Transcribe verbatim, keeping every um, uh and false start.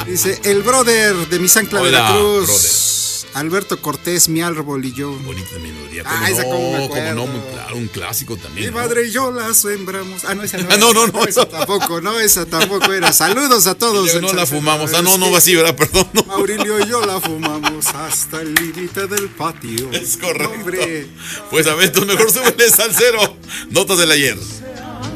Dice, el brother de mi Sancla Hola, Veracruz. brother. Alberto Cortés, mi árbol y yo. Bonita melodía. Ah, ¿Cómo esa no? cómo me ¿Cómo acuerdo. no? Muy claro, un clásico también. Mi ¿no? madre y yo la sembramos. Ah, no, esa no. Ah, era. no, no, no. Esa tampoco, no, esa tampoco era. Saludos a todos. Y yo, en no la Salcedo. fumamos. Ah, no, Es no que va así, ¿verdad? Perdón. No. Maurilio y yo la fumamos hasta el límite del patio. Es correcto. Hombre. Pues a ver, tú mejor súbele Salsero. Notas del ayer.